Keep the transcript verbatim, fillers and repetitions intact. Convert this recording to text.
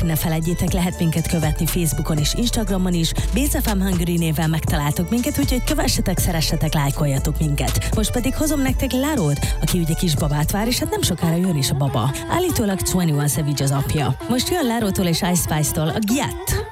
Ne feledjétek, lehet minket követni Facebookon és Instagramon is. Béz ef em Hungary néven megtaláltok minket, úgyhogy kövessetek, szeressetek, lájkoljatok minket. Most pedig hozom nektek Lárót, aki ugye kisbabát vár, és hát nem sokára jön is a baba. Állítólag huszonegy Savage az apja. Most jön Lárótól és Ice Spice-tól a Giat.